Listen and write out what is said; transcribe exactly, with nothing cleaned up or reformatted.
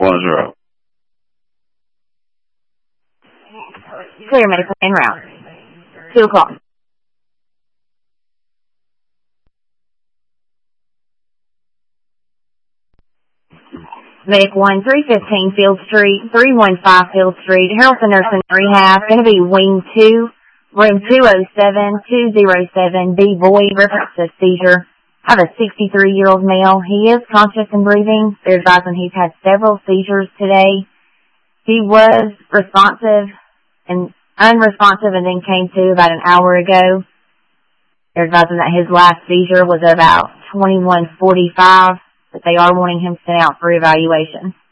One zero. Clear medical en route. Two o'clock. Medic one, three fifteen Field Street, three one five Field Street, Harrelson Nursing Rehab, going to be Wing two, Room two oh seven, two oh seven, B. Boyd, reference to seizure. I have a sixty-three-year-old male. He is conscious and breathing. They're advising he's had several seizures today. He was responsive and unresponsive and then came to about an hour ago. They're advising that his last seizure was about twenty-one forty-five, but they are wanting him sent out for evaluation.